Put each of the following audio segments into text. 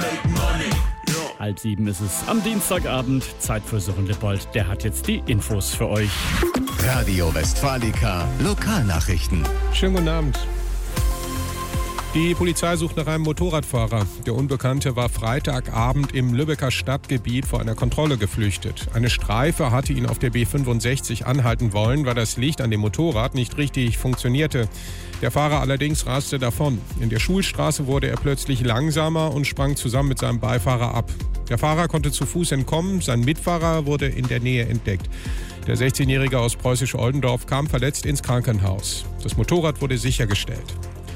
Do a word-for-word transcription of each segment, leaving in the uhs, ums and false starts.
Halb sieben ist es am Dienstagabend. Zeit für Sören Lippold. Der hat jetzt die Infos für euch. Radio Westfalica Lokalnachrichten. Schönen guten Abend. Die Polizei sucht nach einem Motorradfahrer. Der Unbekannte war Freitagabend im Lübecker Stadtgebiet vor einer Kontrolle geflüchtet. Eine Streife hatte ihn auf der B fünfundsechzig anhalten wollen, weil das Licht an dem Motorrad nicht richtig funktionierte. Der Fahrer allerdings raste davon. In der Schulstraße wurde er plötzlich langsamer und sprang zusammen mit seinem Beifahrer ab. Der Fahrer konnte zu Fuß entkommen, sein Mitfahrer wurde in der Nähe entdeckt. Der sechzehnjährige aus Preußisch-Oldendorf kam verletzt ins Krankenhaus. Das Motorrad wurde sichergestellt.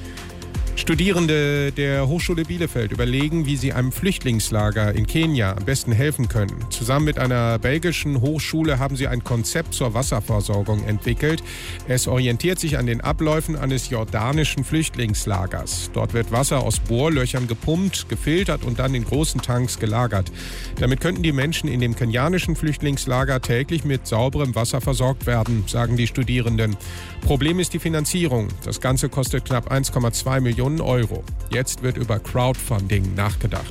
Studierende der Hochschule Bielefeld überlegen, wie sie einem Flüchtlingslager in Kenia am besten helfen können. Zusammen mit einer belgischen Hochschule haben sie ein Konzept zur Wasserversorgung entwickelt. Es orientiert sich an den Abläufen eines jordanischen Flüchtlingslagers. Dort wird Wasser aus Bohrlöchern gepumpt, gefiltert und dann in großen Tanks gelagert. Damit könnten die Menschen in dem kenianischen Flüchtlingslager täglich mit sauberem Wasser versorgt werden, sagen die Studierenden. Problem ist die Finanzierung. Das Ganze kostet knapp eins Komma zwei Millionen Euro. Jetzt wird über Crowdfunding nachgedacht.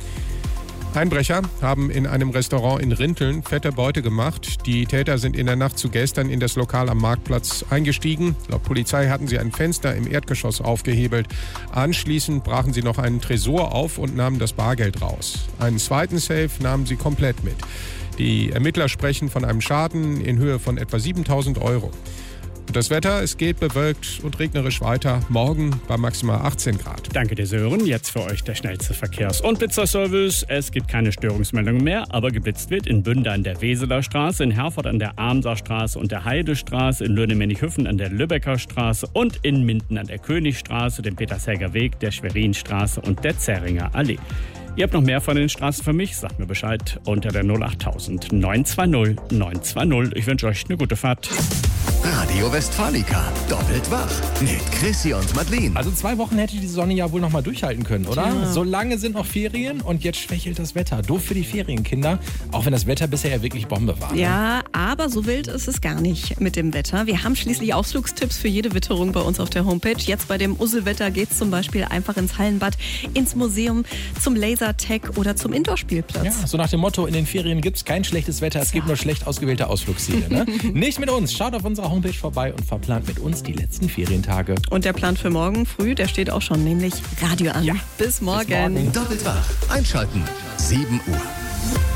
Einbrecher haben in einem Restaurant in Rinteln fette Beute gemacht. Die Täter sind in der Nacht zu gestern in das Lokal am Marktplatz eingestiegen. Laut Polizei hatten sie ein Fenster im Erdgeschoss aufgehebelt. Anschließend brachen sie noch einen Tresor auf und nahmen das Bargeld raus. Einen zweiten Safe nahmen sie komplett mit. Die Ermittler sprechen von einem Schaden in Höhe von etwa siebentausend Euro. Und das Wetter, es geht bewölkt und regnerisch weiter. Morgen bei maximal achtzehn Grad. Danke dir, Sören. Jetzt für euch der schnellste Verkehrs- und Blitzerservice. Es gibt keine Störungsmeldungen mehr, aber geblitzt wird in Bünde an der Weseler Straße, in Herford an der Armser Straße und der Heidestraße, in Lünemennighofen an der Lübecker Straße und in Minden an der Königstraße, dem Petersherger Weg, der Schwerinstraße und der Zähringer Allee. Ihr habt noch mehr von den Straßen für mich? Sagt mir Bescheid unter der null acht tausend neun zwei null neun zwei null. Ich wünsche euch eine gute Fahrt. Radio Westfalica, doppelt wach mit Chrissy und Madeleine. Also zwei Wochen hätte die Sonne ja wohl noch mal durchhalten können, oder? Ja. So lange sind noch Ferien und jetzt schwächelt das Wetter. Doof für die Ferienkinder, auch wenn das Wetter bisher ja wirklich Bombe war. Ne? Ja, aber so wild ist es gar nicht mit dem Wetter. Wir haben schließlich Ausflugstipps für jede Witterung bei uns auf der Homepage. Jetzt bei dem Usselwetter geht es zum Beispiel einfach ins Hallenbad, ins Museum, zum Lasertag oder zum Indoorspielplatz. Ja, so nach dem Motto, in den Ferien gibt es kein schlechtes Wetter, es gibt nur schlecht ausgewählte Ausflugsziele. Ne? Nicht mit uns, schaut auf unserer Homepage vorbei und verplant mit uns die letzten Ferientage. Und der Plan für morgen früh, der steht auch schon, nämlich Radio an. Ja. Bis morgen. Bis morgen. Doppelt wach, einschalten, sieben Uhr.